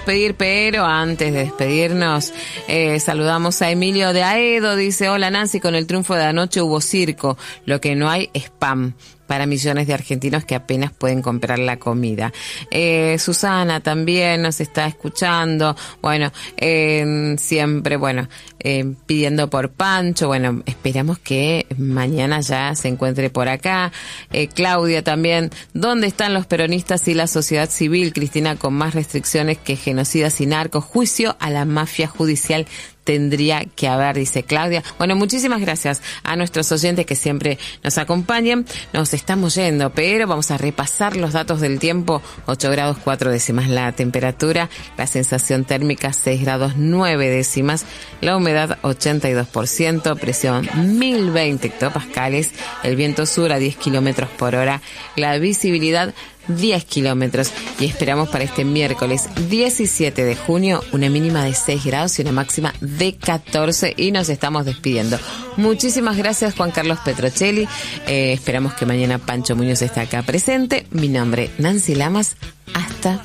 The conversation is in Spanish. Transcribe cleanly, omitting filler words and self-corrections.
Pedir, pero antes de despedirnos, saludamos a Emilio de Aedo. Dice: hola Nancy, con el triunfo de anoche hubo circo, lo que no hay es pan para millones de argentinos que apenas pueden comprar la comida. Susana también nos está escuchando, bueno, siempre, bueno, pidiendo por Pancho. Bueno, esperamos que mañana ya se encuentre por acá. Claudia también: ¿dónde están los peronistas y la sociedad civil? Cristina con más restricciones que genocidas y narcos. Juicio a la mafia judicial tendría que haber, dice Claudia. Bueno, muchísimas gracias a nuestros oyentes que siempre nos acompañan. Nos estamos yendo, pero vamos a repasar los datos del tiempo. 8 grados 4 décimas la temperatura, la sensación térmica 6 grados 9 décimas, la humedad 82%, presión 1020 hectopascales, el viento sur a 10 kilómetros por hora, la visibilidad 10 kilómetros, y esperamos para este miércoles 17 de junio una mínima de 6 grados y una máxima de 14, y nos estamos despidiendo. Muchísimas gracias, Juan Carlos Petrocelli. Esperamos que mañana Pancho Muñoz esté acá presente. Mi nombre, Nancy Lamas. Hasta